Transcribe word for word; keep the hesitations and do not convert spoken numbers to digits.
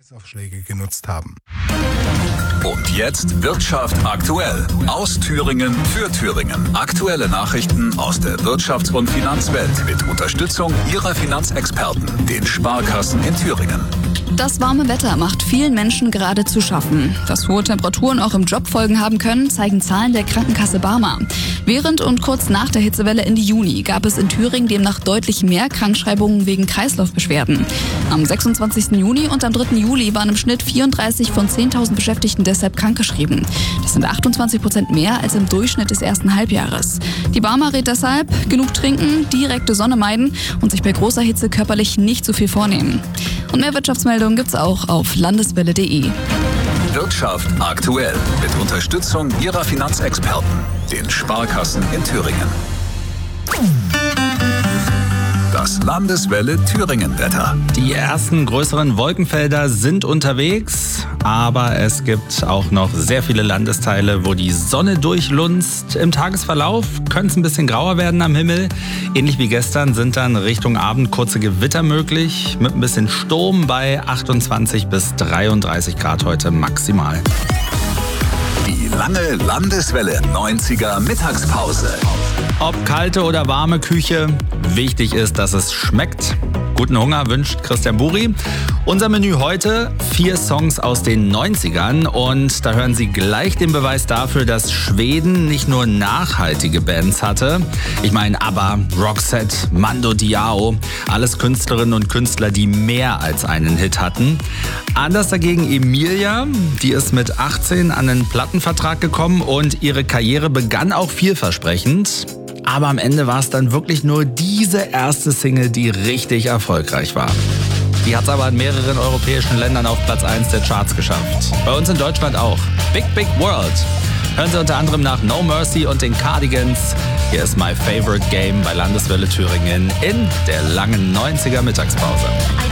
Tagesaufschläge genutzt haben. Und jetzt Wirtschaft aktuell. Aus Thüringen für Thüringen. Aktuelle Nachrichten aus der Wirtschafts- und Finanzwelt mit Unterstützung Ihrer Finanzexperten, den Sparkassen in Thüringen. Das warme Wetter macht vielen Menschen gerade zu schaffen. Dass hohe Temperaturen auch im Job Folgen haben können, zeigen Zahlen der Krankenkasse Barmer. Während und kurz nach der Hitzewelle Ende Juni gab es in Thüringen demnach deutlich mehr Krankschreibungen wegen Kreislaufbeschwerden. Am sechsundzwanzigsten Juni und am dritten Juli waren im Schnitt vierunddreißig von zehntausend Beschäftigten deshalb krankgeschrieben. Das sind achtundzwanzig Prozent mehr als im Durchschnitt des ersten Halbjahres. Die Barmer rät deshalb, genug trinken, direkte Sonne meiden und sich bei großer Hitze körperlich nicht zu viel vornehmen. Und mehr Wirtschaftsmeldungen gibt's auch auf landeswelle punkt de. Wirtschaft aktuell mit Unterstützung Ihrer Finanzexperten, den Sparkassen in Thüringen. Das Landeswelle Thüringen-Wetter. Die ersten größeren Wolkenfelder sind unterwegs, aber es gibt auch noch sehr viele Landesteile, wo die Sonne durchlunzt. Im Tagesverlauf könnte es ein bisschen grauer werden am Himmel. Ähnlich wie gestern sind dann Richtung Abend kurze Gewitter möglich, mit ein bisschen Sturm bei achtundzwanzig bis dreiunddreißig Grad heute maximal. Die lange Landeswelle neunziger Mittagspause. Ob kalte oder warme Küche, wichtig ist, dass es schmeckt. Guten Hunger wünscht Christian Buri. Unser Menü heute, vier Songs aus den neunzigern. Und da hören Sie gleich den Beweis dafür, dass Schweden nicht nur nachhaltige Bands hatte. Ich meine ABBA, Roxette, Mando Diao. Alles Künstlerinnen und Künstler, die mehr als einen Hit hatten. Anders dagegen Emilia. Die ist mit achtzehn an einen Plattenvertrag gekommen und ihre Karriere begann auch vielversprechend. Aber am Ende war es dann wirklich nur diese erste Single, die richtig erfolgreich war. Die hat es aber in mehreren europäischen Ländern auf Platz eins der Charts geschafft. Bei uns in Deutschland auch. Big Big World. Hören Sie unter anderem nach No Mercy und den Cardigans. Hier ist My Favorite Game bei Landeswelle Thüringen in der langen neunziger Mittagspause.